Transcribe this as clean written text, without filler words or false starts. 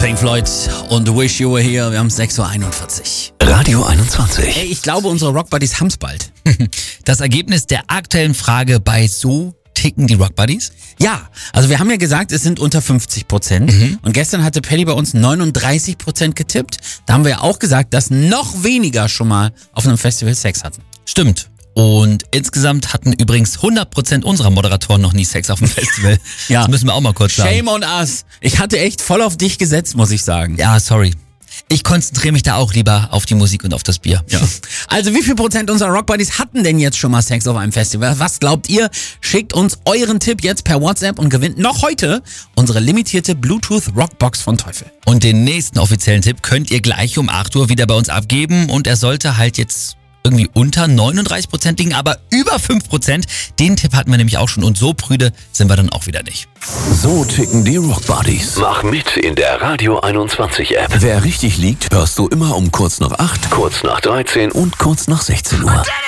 Pink Floyd und Wish You Were Here. Wir haben 6:41 Uhr. Radio 21. Ey, ich glaube, unsere Rock Buddies haben's bald. Das Ergebnis der aktuellen Frage bei So ticken die Rock Buddies? Ja, also wir haben ja gesagt, es sind unter 50%. Und gestern hatte Paddy bei uns 39% getippt. Da haben wir ja auch gesagt, dass noch weniger schon mal auf einem Festival Sex hatten. Stimmt. Und insgesamt hatten übrigens 100% unserer Moderatoren noch nie Sex auf dem Festival. Ja. Das müssen wir auch mal kurz sagen. Shame on us. Ich hatte echt voll auf dich gesetzt, muss ich sagen. Ja, sorry. Ich konzentriere mich da auch lieber auf die Musik und auf das Bier. Ja. Also wie viel Prozent unserer Rock Buddies hatten denn jetzt schon mal Sex auf einem Festival? Was glaubt ihr? Schickt uns euren Tipp jetzt per WhatsApp und gewinnt noch heute unsere limitierte Bluetooth Rockbox von Teufel. Und den nächsten offiziellen Tipp könnt ihr gleich um 8 Uhr wieder bei uns abgeben. Und er sollte halt jetzt irgendwie unter 39% liegen, aber über 5%. Den Tipp hatten wir nämlich auch schon und so prüde sind wir dann auch wieder nicht. So ticken die Rock Buddies. Mach mit in der Radio 21 App. Wer richtig liegt, hörst du immer um kurz nach 8, Kurz nach 13 und kurz nach 16 Uhr.